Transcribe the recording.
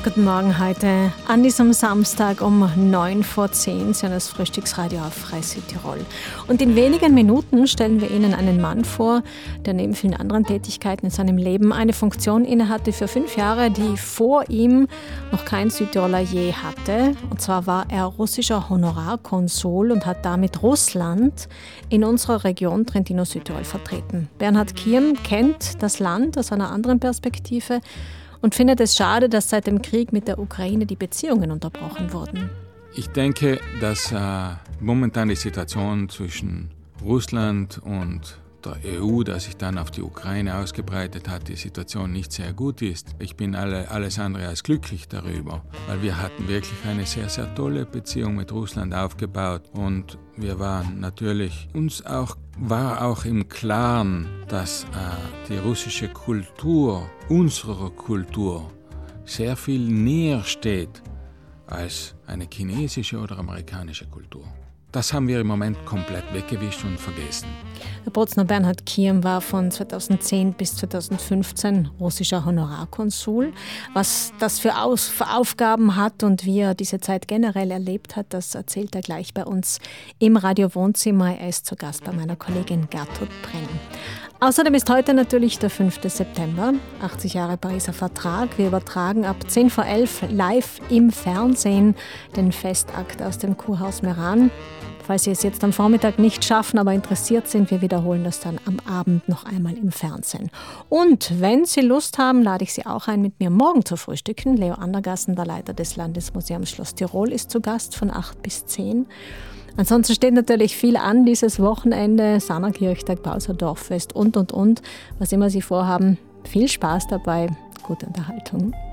Guten Morgen heute an diesem Samstag um 9:10 Sie hören das Frühstücksradio auf Frei Südtirol. Und in wenigen Minuten stellen wir Ihnen einen Mann vor, der neben vielen anderen Tätigkeiten in seinem Leben eine Funktion innehatte für 5 Jahre, die vor ihm noch kein Südtiroler je hatte. Und zwar war er russischer Honorarkonsul und hat damit Russland in unserer Region Trentino-Südtirol vertreten. Bernhard Kirm kennt das Land aus einer anderen Perspektive und findet es schade, dass seit dem Krieg mit der Ukraine die Beziehungen unterbrochen wurden. Ich denke, dass momentan die Situation zwischen Russland und der EU, das sich dann auf die Ukraine ausgebreitet hat, die Situation nicht sehr gut ist. Ich bin alles andere als glücklich darüber, weil wir hatten wirklich eine sehr, sehr tolle Beziehung mit Russland aufgebaut und wir waren natürlich war auch im Klaren, dass die russische Kultur, unserer Kultur, sehr viel näher steht als eine chinesische oder amerikanische Kultur. Das haben wir im Moment komplett weggewischt und vergessen. Der Bozner Bernhard Kirm war von 2010 bis 2015 russischer Honorarkonsul. Was das für Aufgaben hat und wie er diese Zeit generell erlebt hat, das erzählt er gleich bei uns im Radio Wohnzimmer. Er ist zu Gast bei meiner Kollegin Gertrud Brenn. Außerdem ist heute natürlich der 5. September, 80 Jahre Pariser Vertrag. Wir übertragen ab 10:11 live im Fernsehen den Festakt aus dem Kurhaus Meran. Falls Sie es jetzt am Vormittag nicht schaffen, aber interessiert sind, wir wiederholen das dann am Abend noch einmal im Fernsehen. Und wenn Sie Lust haben, lade ich Sie auch ein, mit mir morgen zu frühstücken. Leo Andergassen, der Leiter des Landesmuseums Schloss Tirol, ist zu Gast von 8 bis 10. Ansonsten steht natürlich viel an dieses Wochenende, Sannerkirchtag, Pauser Dorffest und. Was immer Sie vorhaben, viel Spaß dabei, gute Unterhaltung.